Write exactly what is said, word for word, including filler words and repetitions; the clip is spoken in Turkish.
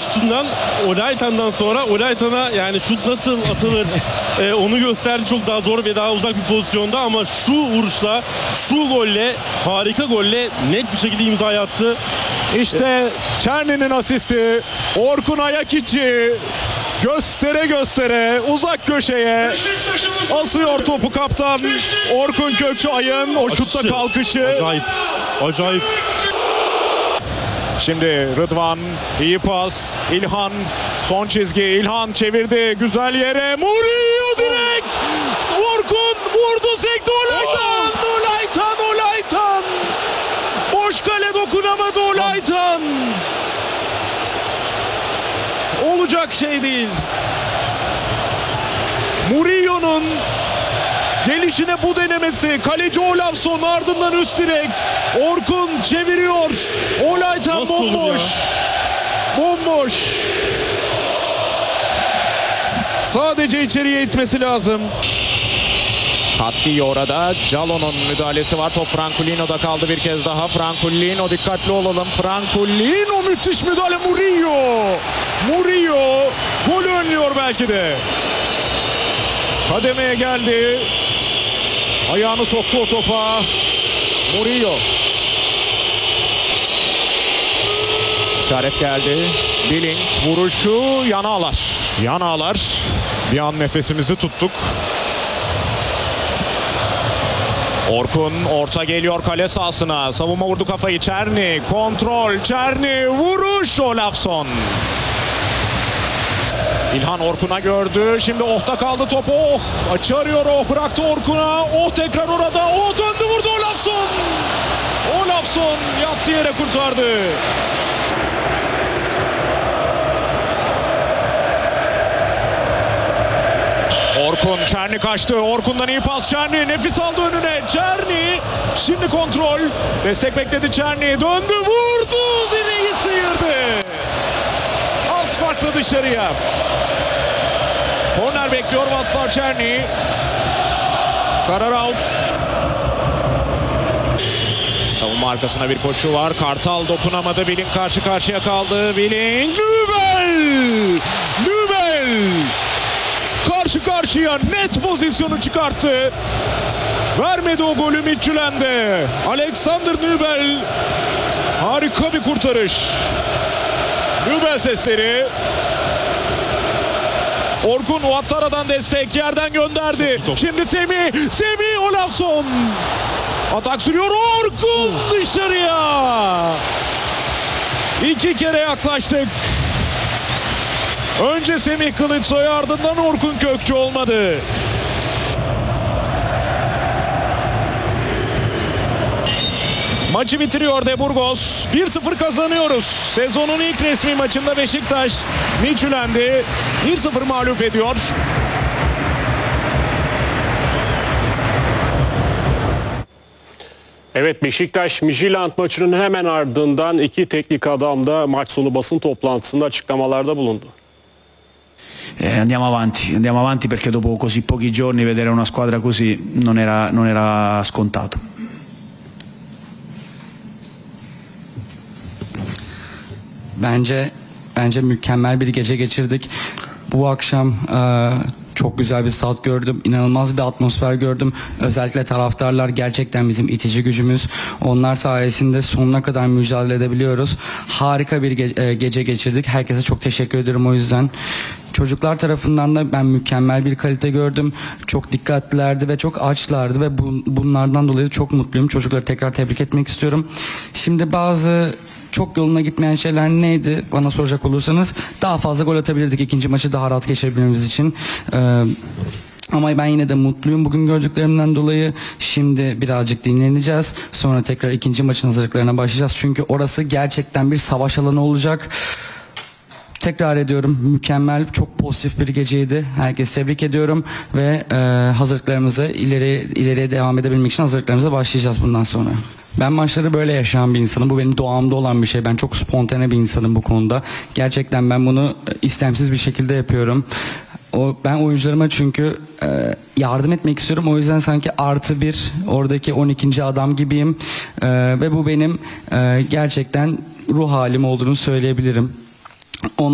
şutundan Olaytan'dan sonra Olaytan'a yani şut nasıl atılır e, onu gösterdi. Çok daha zor ve daha uzak bir pozisyonda ama şu vuruşla, şu golle, harika golle net bir şekilde imzayı attı. İşte Çerni'nin asisti. Orkun ayak içi. Göstere göstere uzak köşeye asıyor topu kaptan Orkun Kökçüay'ın o şutta kalkışı. Acayip. Acayip. Şimdi Rıdvan iyi pas. İlhan son çizgi. İlhan çevirdi güzel yere. Murillo direkt. Orkun vurdu sekti. Olaytan. Olaytan. Olaytan. Boş kale dokunamadı Olaytan. Olacak şey değil. Murillo'nun gelişine bu denemesi. Kaleci Olafsson ardından üst direk. Orkun çeviriyor. Olaytan Nasıl bomboş. Bomboş. Sadece içeriye itmesi lazım. Castillo orada. Calo'nun müdahalesi var. Top Francolino'da kaldı bir kez daha. Francolino dikkatli olalım. Francolino müthiş müdahale. Murillo. Murillo. Gol önlüyor belki de. Kademeye geldi. Ayağını soktu o topa. Murillo. İşaret geldi. Billing vuruşu yana ağlar. Yana ağlar. Bir an nefesimizi tuttuk. Orkun orta geliyor kale sahasına. Savunma vurdu kafayı. Çerni kontrol. Çerni vuruş. Olafsson. İlhan Orkun'a gördü. Şimdi Oh'ta kaldı topu. Oh açı arıyor. Oh bıraktı Orkun'a. Oh tekrar orada. Oh döndü vurdu Olafsson. Olafsson yattı yere kurtardı. Orkun, Çerni kaçtı. Orkun'dan iyi pas Çerni. Nefis aldı önüne. Çerni. Şimdi kontrol. Destek bekledi Çerni. Döndü vurdu. Direği sıyırdı. Az farklı dışarıya. Korner bekliyor Václav Černý. Karar out. Savunma arkasına bir koşu var. Kartal dokunamadı. Billing karşı karşıya kaldı. Billing. Nübel. Nübel. Karşı karşıya net pozisyonu çıkarttı. Vermedi o golü Midtjylland'e. Alexander Nübel. Harika bir kurtarış. Nübel sesleri. Orkun Ouattara'dan destek yerden gönderdi. Şimdi Semih. Semih Olafsson. Atak sürüyor Orkun dışarıya. İki kere yaklaştık. Önce Semih Kılıçsoy ardından Orkun Kökçü olmadı. Maçı bitiriyor De Burgos. bir sıfır kazanıyoruz. Sezonun ilk resmi maçında Beşiktaş Midtjylland'i bir sıfır mağlup ediyor. Evet, Beşiktaş Midtjylland maçının hemen ardından iki teknik adam da maç sonu basın toplantısında açıklamalarda bulundu. Eh, andiamo avanti, andiamo avanti perché dopo così pochi giorni vedere una squadra così non era, non era scontato. Bence bence mükemmel bir gece geçirdik. Bu akşam e, çok güzel bir stat gördüm. İnanılmaz bir atmosfer gördüm. Özellikle taraftarlar gerçekten bizim itici gücümüz. Onlar sayesinde sonuna kadar mücadele edebiliyoruz. Harika bir ge- e, gece geçirdik. Herkese çok teşekkür ederim o yüzden. Çocuklar tarafından da ben mükemmel bir kalite gördüm. Çok dikkatlilerdi ve çok açlardı ve bu, bunlardan dolayı çok mutluyum. Çocukları tekrar tebrik etmek istiyorum. Şimdi bazı çok yoluna gitmeyen şeyler neydi bana soracak olursanız, daha fazla gol atabilirdik ikinci maçı daha rahat geçirebilmemiz için. Ee, ama ben yine de mutluyum bugün gördüklerimden dolayı. Şimdi birazcık dinleneceğiz. Sonra tekrar ikinci maçın hazırlıklarına başlayacağız. Çünkü orası gerçekten bir savaş alanı olacak. Tekrar ediyorum, mükemmel, çok pozitif bir geceydi. Herkesi tebrik ediyorum ve e, hazırlıklarımızı ileri ileriye devam edebilmek için hazırlıklarımıza başlayacağız bundan sonra. Ben maçları böyle yaşayan bir insanım. Bu benim doğamda olan bir şey. Ben çok spontane bir insanım bu konuda. Gerçekten ben bunu istemsiz bir şekilde yapıyorum. O, ben oyuncularıma çünkü e, yardım etmek istiyorum. O yüzden sanki artı bir oradaki on ikinci adam gibiyim. E, ve bu benim e, gerçekten ruh halim olduğunu söyleyebilirim. On